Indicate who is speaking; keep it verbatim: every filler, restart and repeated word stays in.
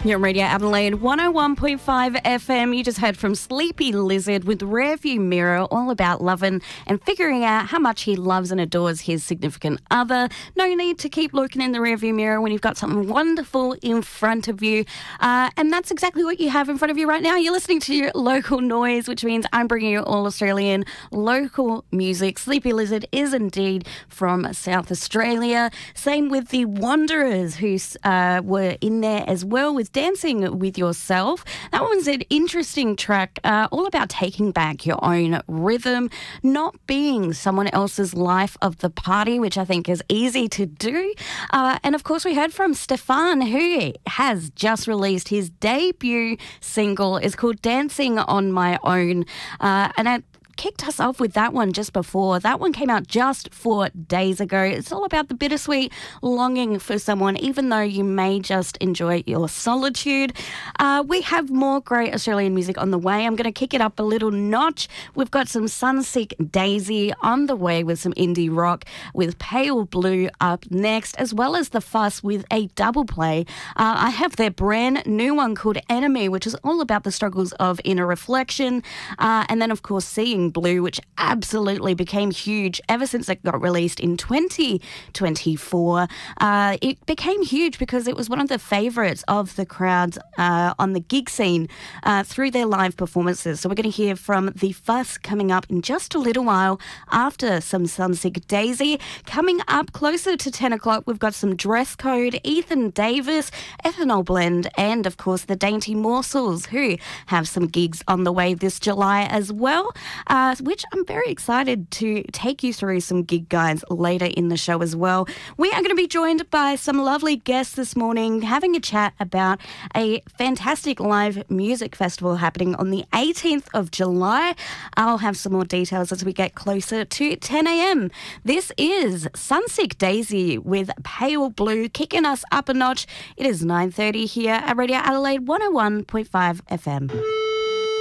Speaker 1: You're on Radio Adelaide one oh one point five F M. You just heard from Sleepy Lizard with Rearview Mirror, all about loving and figuring out how much he loves and adores his significant other. No need to keep looking in the rearview mirror when you've got something wonderful in front of you. Uh, and that's exactly what you have in front of you right now. You're listening to your local noise, which means I'm bringing you all Australian local music. Sleepy Lizard is indeed from South Australia. Same with the Wanderers, who uh, were in there as well with Dancing With Yourself. That one's an interesting track, uh, all about taking back your own rhythm, not being someone else's life of the party, which I think is easy to do. Uh, and of course, we heard from Stefan, who has just released his debut single. It's called Dancing On My Own. Uh, and I kicked us off with that one just before. That one came out just four days ago. It's all about the bittersweet longing for someone, even though you may just enjoy your solitude. Uh, we have more great Australian music on the way. I'm going to kick it up a little notch. We've got some Sunsick Daisy on the way with some indie rock, with Pale Blue up next, as well as The Fuss with a double play. Uh, I have their brand new one called Enemy, which is all about the struggles of inner reflection. Uh, and then, of course, Seeing Blue, which absolutely became huge ever since it got released in twenty twenty-four. Uh, it became huge because it was one of the favourites of the crowds uh, on the gig scene uh, through their live performances. So we're going to hear from The Fuss coming up in just a little while after some Sunsick Daisy. Coming up closer to ten o'clock, we've got some Dress Code, Ethan Davis, Ethanol Blend, and of course the Dainty Morsels, who have some gigs on the way this July as well. Uh, which I'm very excited to take you through some gig guides later in the show as well. We are going to be joined by some lovely guests this morning, having a chat about a fantastic live music festival happening on the eighteenth of July. I'll have some more details as we get closer to ten a.m. This is Sunsick Daisy with Pale Blue, kicking us up a notch. It is nine thirty here at Radio Adelaide one oh one point five F M.